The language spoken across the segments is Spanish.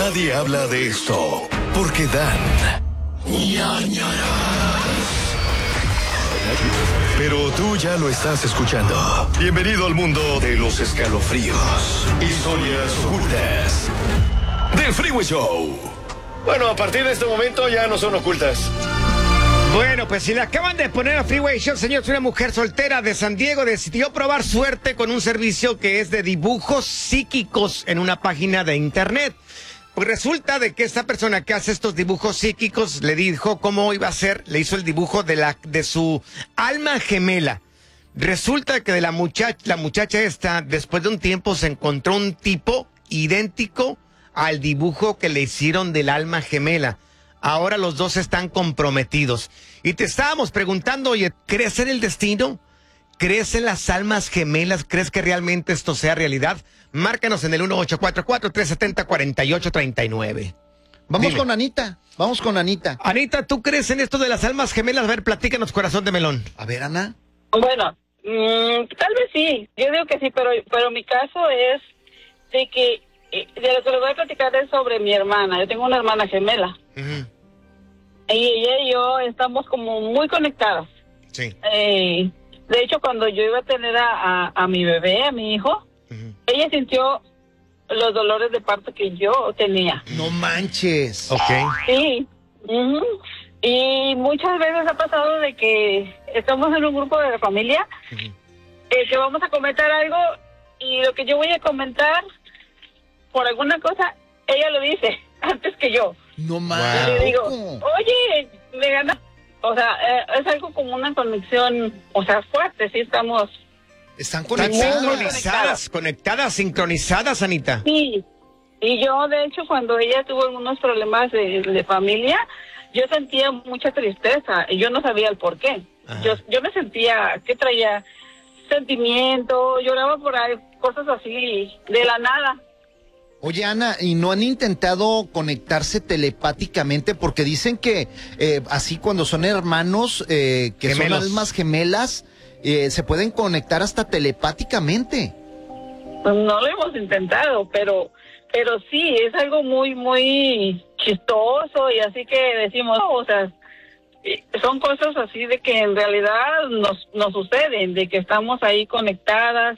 Nadie habla de esto porque dan ñañaras. Pero tú ya lo estás escuchando. Bienvenido al mundo de los escalofríos, historias ocultas del Freeway Show. Bueno, a partir de este momento ya no son ocultas. Bueno, pues si le acaban de poner a Freeway Show, señor, una mujer soltera de San Diego decidió probar suerte con un servicio que es de dibujos psíquicos en una página de internet. Pues resulta de que esta persona que hace estos dibujos psíquicos le dijo cómo iba a ser, le hizo el dibujo de su alma gemela. Resulta que de la muchacha esta, después de un tiempo se encontró un tipo idéntico al dibujo que le hicieron del alma gemela. Ahora los dos están comprometidos. Y te estábamos preguntando, oye, ¿crees en el destino? ¿Crees en las almas gemelas? ¿Crees que realmente esto sea realidad? Márcanos en el 1844-370-4839. Vamos con Anita. Anita, ¿tú crees en esto de las almas gemelas? A ver, platícanos, corazón de melón. A ver, Ana. Bueno, tal vez sí. Yo digo que sí, pero mi caso es de que de lo que les voy a platicar es sobre mi hermana. Yo tengo una hermana gemela. Uh-huh. Y ella y yo estamos como muy conectadas. Sí. De hecho, cuando yo iba a tener a mi bebé, a mi hijo, Uh-huh. ella sintió los dolores de parto que yo tenía. No manches. Ok. Sí. Uh-huh. Y muchas veces ha pasado de que estamos en un grupo de la familia, Uh-huh. que vamos a comentar algo y lo que yo voy a comentar, por alguna cosa, ella lo dice antes que yo. No Y manches. le digo, oye, me gana. O sea, es algo como una conexión, o sea, fuerte, sí estamos. Están ¿Están conectados. conectadas, sincronizadas, Anita? Sí. Y yo, de hecho, cuando ella tuvo algunos problemas de familia, yo sentía mucha tristeza y yo no sabía el por qué. Yo me sentía que traía sentimiento, lloraba por ahí, cosas así, de la nada. Oye, Ana, ¿y no han intentado conectarse telepáticamente? Porque dicen que así cuando son hermanos, que Gemelos. son almas gemelas, se pueden conectar hasta telepáticamente. Pues no lo hemos intentado, pero sí, es algo muy, muy chistoso y así que decimos, no, o sea, son cosas así de que en realidad nos suceden, de que estamos ahí conectadas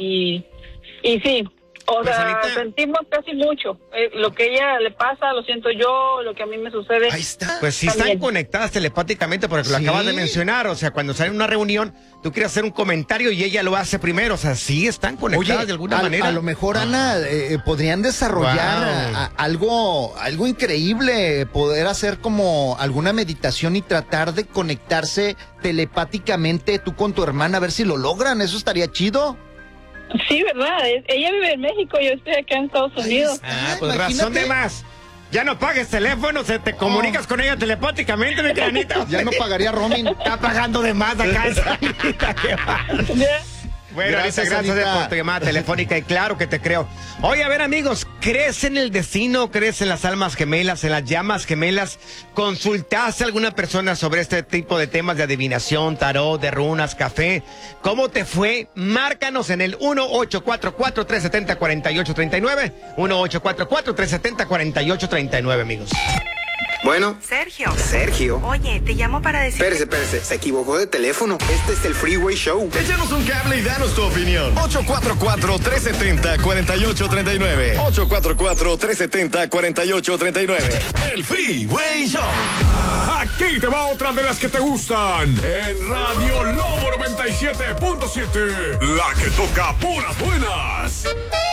y sí. O Pues, sea, Anita, sentimos casi mucho. Lo que a ella le pasa, lo siento yo, lo que a mí me sucede. Ahí está. Pues sí También. están conectadas telepáticamente porque lo Sí. acabas de mencionar. O sea, cuando salen en una reunión, tú quieres hacer un comentario y ella lo hace primero. O sea, sí están conectadas de alguna manera. A lo mejor, Ana, podrían desarrollar algo increíble, poder hacer como alguna meditación y tratar de conectarse telepáticamente tú con tu hermana, a ver si lo logran. Eso estaría chido. Sí, ¿verdad? Ella vive en México, yo estoy acá en Estados Unidos. Pues razón de más. Ya no pagues teléfono, te comunicas con ella telepáticamente, mi granita. Ya no pagaría roaming. Está pagando de más acá esa Anita, qué va. Bueno, Gracias, gracias Anita. por tu llamada telefónica y claro que te creo. Oye, a ver, amigos, ¿crees en el destino? ¿Crees en las almas gemelas, en las llamas gemelas? ¿Consultaste a alguna persona sobre este tipo de temas de adivinación, tarot, de runas, café? ¿Cómo te fue? Márcanos en el 1844-370-4839. 1844-370-4839, amigos. Bueno, Sergio. Sergio. Oye, te llamo para decir... Espérese, se equivocó de teléfono. Este es el Freeway Show. Échanos un cable y danos tu opinión. 844-370-4839. 844-370-4839. El Freeway Show. Aquí te va otra de las que te gustan. En Radio Lobo 97.7. La que toca puras buenas.